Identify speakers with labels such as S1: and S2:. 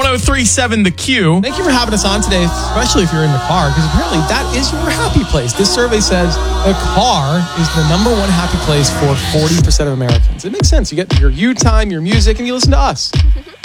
S1: 1037 The Q.
S2: Thank you for having us on today, especially if you're in the car, because apparently that is your happy place. This survey says the car is the number one happy place for 40% of Americans. It makes sense. You get your you time, your music, and you listen to us.